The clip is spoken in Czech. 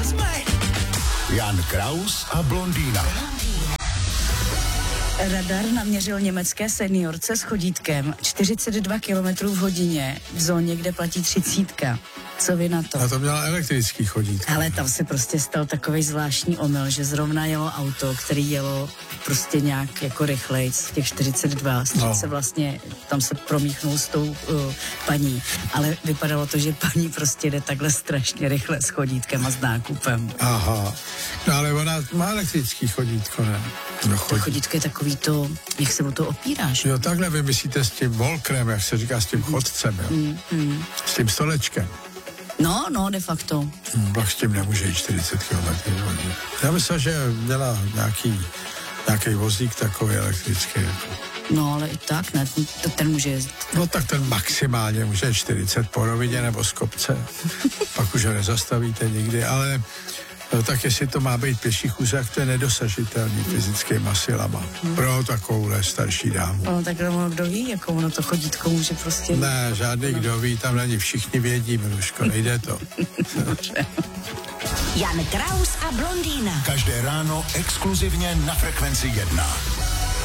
Jan Kraus a blondýna. Radar naměřil německé seniorce s chodítkem 42 km v hodině v zóně, kde platí 30. Co vy na to? A to měla elektrický chodítko. Ale tam se prostě stal takovej zvláštní omyl, že zrovna jelo auto, který jelo prostě nějak jako rychlejc, těch 42, se vlastně, tam se promíchnul s tou paní, ale vypadalo to, že paní prostě jde takhle strašně rychle s chodítkem a s nákupem. Aha, no ale ona má elektrický chodítko, ne? No, to chodítko je takový to, jak se o to opíráš. Jo, takhle vy myslíte s tím volkrem, jak se říká, s tím chodcem, jo? S tím stolečkem. No, de facto. Pak s tím nemůže jít 40 km. Já myslím, že měla nějaký vozík takový elektrický. No, ale i tak, ne, ten může jezdit. No tak ten maximálně může 40 po rovině nebo z kopce. Pak už ho nezastavíte nikdy, ale no, tak jestli to má být pěší chůzák, to je nedosažitelný fyzickýma silama. Pro takovouhle starší dámu. No, tak ono kdo ví, jako ono to chodítko může prostě... Ne, žádný kdo ví, tam na ní všichni vědí, Miluško, nejde to. Jan Kraus a blondýna. Každé ráno exkluzivně na Frekvenci 1.